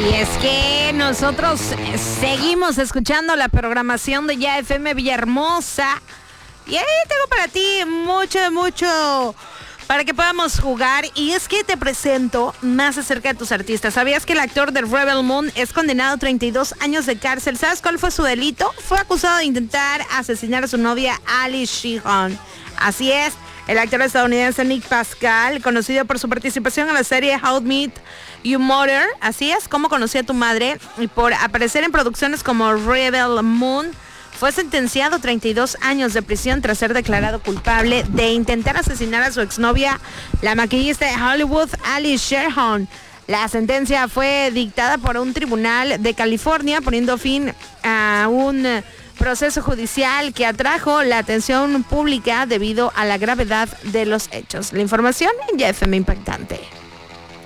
Y es que nosotros seguimos escuchando la programación de Ya FM Villahermosa. Y ahí tengo para ti mucho para que podamos jugar. Y es que te presento más acerca de tus artistas. ¿Sabías que el actor de Rebel Moon es condenado a 32 años de cárcel? ¿Sabes cuál fue su delito? Fue acusado de intentar asesinar a su novia Ali Sheehan. Así es, el actor estadounidense Nick Pascal, conocido por su participación en la serie How I Met Your Mother, así es, Cómo conocí a tu madre, y por aparecer en producciones como Rebel Moon, fue sentenciado a 32 años de prisión tras ser declarado culpable de intentar asesinar a su exnovia, la maquillista de Hollywood, Ali Sheehan. La sentencia fue dictada por un tribunal de California, poniendo fin a un proceso judicial que atrajo la atención pública debido a la gravedad de los hechos. La información en YFM Impactante.